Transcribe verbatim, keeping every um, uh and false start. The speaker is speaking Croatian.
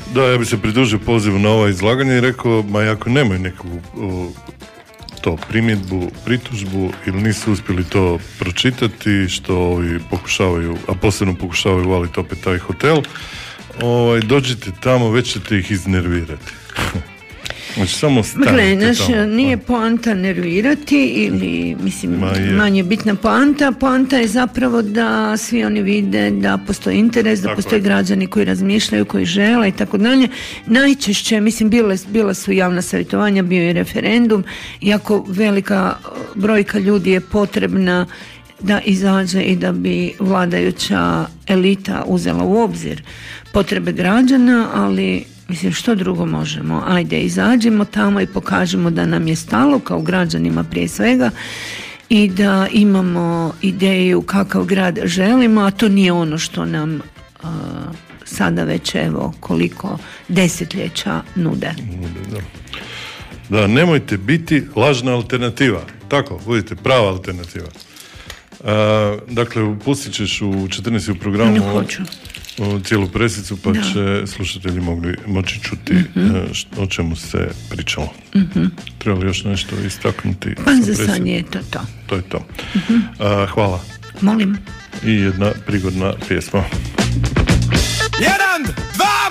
Da, ja bi se pridružio pozivu na ovo izlaganje i rekao, ma ako nemaju neku o, to primjedbu, pritužbu ili nisu uspjeli to pročitati, što ovi pokušavaju, a posebno pokušavaju valiti opet taj hotel, ovaj, dođite tamo, već ćete ih iznervirati. Znači, samo gle, naš, nije poanta nervirati ili, mislim, Ma manje bitna poanta. Poanta je zapravo da svi oni vide da postoji interes, da tako postoje je. Građani koji razmišljaju, koji žele i tako dalje. Najčešće, mislim, bile, bila su javna savjetovanja, bio je referendum, iako velika brojka ljudi je potrebna da izađe i da bi vladajuća elita uzela u obzir potrebe građana, ali mislim, što drugo možemo? Ajde, izađimo tamo i pokažemo da nam je stalo kao građanima prije svega i da imamo ideju kakav grad želimo, a to nije ono što nam uh, sada već evo koliko desetljeća nude. Da. Da, nemojte biti lažna alternativa. Tako, budite prava alternativa. Uh, dakle, pustit ćeš u četrnaest u programu. Ne hoću. O cijelu presicu, pa da. Će slušatelji mogli moći čuti mm-hmm. što, o čemu se pričalo. Mm-hmm. Treba li još nešto istaknuti? Pa za sad je to to. To je to. Mm-hmm. A, hvala. Molim. I jedna prigodna pjesma. Jedna!